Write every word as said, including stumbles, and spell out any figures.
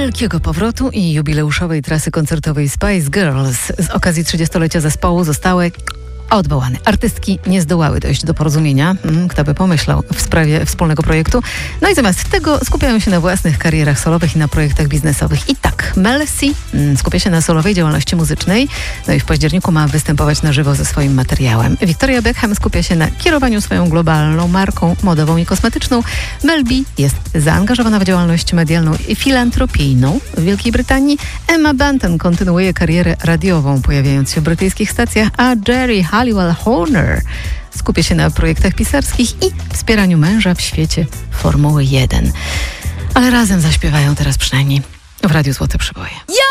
wielkiego powrotu i jubileuszowej trasy koncertowej Spice Girls z okazji trzydziestolecia zespołu zostały odwołane. Artystki nie zdołały dojść do porozumienia, kto by pomyślał, w sprawie wspólnego projektu. No i zamiast tego skupiają się na własnych karierach solowych i na projektach biznesowych. I tak, Mel C skupia się na solowej działalności muzycznej, no i w październiku ma występować na żywo ze swoim materiałem. Victoria Beckham skupia się na kierowaniu swoją globalną marką modową i kosmetyczną. Mel B jest zaangażowana w działalność medialną i filantropijną w Wielkiej Brytanii. Emma Bunton kontynuuje karierę radiową, pojawiając się w brytyjskich stacjach, a Jerry Halliwell Horner skupia się na projektach pisarskich i wspieraniu męża w świecie Formuły jeden. Ale razem zaśpiewają teraz przynajmniej w Radiu Złote Przeboje.